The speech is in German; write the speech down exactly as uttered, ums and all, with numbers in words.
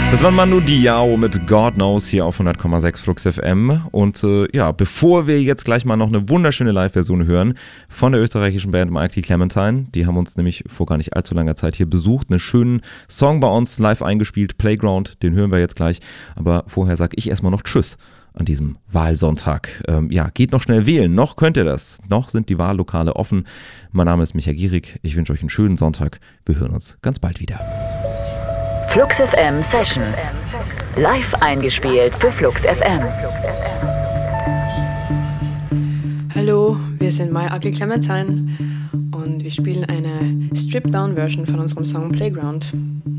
Das war Manu Diao mit God Knows hier auf hundert Komma sechs Flux F M. Und äh, ja, bevor wir jetzt gleich mal noch eine wunderschöne Live-Version hören von der österreichischen Band Mighty Clementine, die haben uns nämlich vor gar nicht allzu langer Zeit hier besucht, einen schönen Song bei uns live eingespielt, Playground, den hören wir jetzt gleich. Aber vorher sage ich erstmal noch Tschüss an diesem Wahlsonntag. Ähm, ja, geht noch schnell wählen, noch könnt ihr das. Noch sind die Wahllokale offen. Mein Name ist Micha Gierig, ich wünsche euch einen schönen Sonntag. Wir hören uns ganz bald wieder. Flux F M Sessions. Live eingespielt für Flux F M. Hallo, wir sind My Ugly Clementine und wir spielen eine Stripped-Down-Version von unserem Song Playground.